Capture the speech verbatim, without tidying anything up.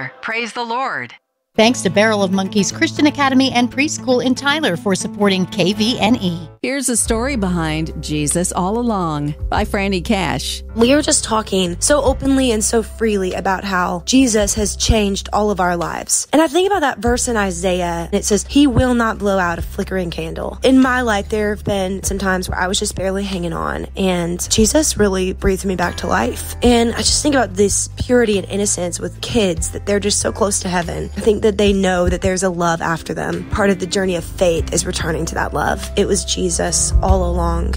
more. Praise the Lord. Thanks to Barrel of Monkeys Christian Academy and Preschool in Tyler for supporting K V N E. Here's a story behind Jesus All Along by Franny Cash. We were just talking so openly and so freely about how Jesus has changed all of our lives. And I think about that verse in Isaiah, and it says, He will not blow out a flickering candle. In my life, there have been some times where I was just barely hanging on, and Jesus really breathed me back to life. And I just think about this purity and innocence with kids, that they're just so close to heaven. I think that they know that there's a love after them. Part of the journey of faith is returning to that love. It was Jesus all along.